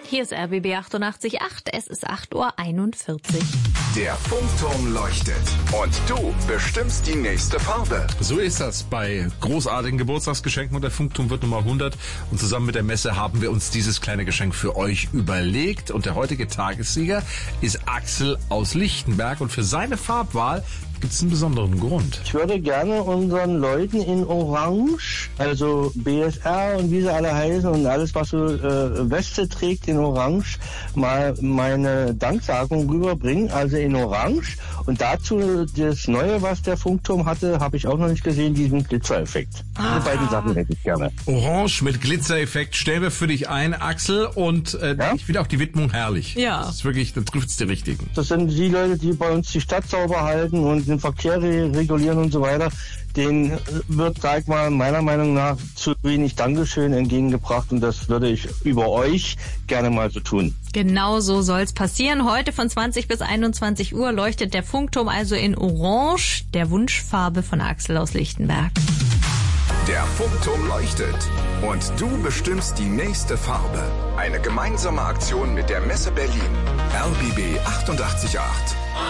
Hier ist RBB 88.8, es ist 8:41 Uhr. Der Funkturm leuchtet und du bestimmst die nächste Farbe. So ist das bei großartigen Geburtstagsgeschenken und der Funkturm wird Nummer 100 und zusammen mit der Messe haben wir uns dieses kleine Geschenk für euch überlegt und der heutige Tagessieger ist Axel aus Lichtenberg und für seine Farbwahl gibt es einen besonderen Grund. Ich würde gerne unseren Leuten in Orange, also BSR und wie sie alle heißen und alles, was so Weste trägt in Orange, mal meine Danksagung rüberbringen, also in Orange. Und dazu das Neue, was der Funkturm hatte, habe ich auch noch nicht gesehen, diesen Glitzereffekt. Diese beiden Sachen hätte ich gerne. Orange mit Glitzereffekt stellen wir für dich ein, Axel, und Ja? ich finde auch die Widmung herrlich. Ja. Das ist wirklich, da trifft es die Richtigen. Das sind die Leute, die bei uns die Stadt sauber halten und den Verkehr regulieren und so weiter. Denen wird, sag ich mal, meiner Meinung nach zu wenig Dankeschön entgegengebracht und das würde ich über euch gerne mal so tun. Genau so soll's passieren. Heute von 20 bis 21 Uhr leuchtet der Funkturm also in Orange, der Wunschfarbe von Axel aus Lichtenberg. Der Funkturm leuchtet und du bestimmst die nächste Farbe. Eine gemeinsame Aktion mit der Messe Berlin. RBB 88.8.